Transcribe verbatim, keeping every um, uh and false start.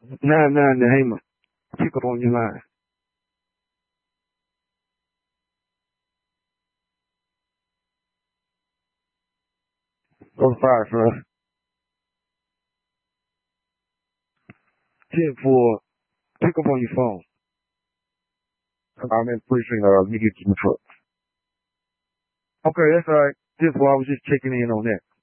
nine nine Nehema. Pick up on your line. Go five, sir. ten four. Pick up on your phone. I'm in precinct. Uh, let me get to the truck. Okay, that's all right. Just well, I was just checking in on that.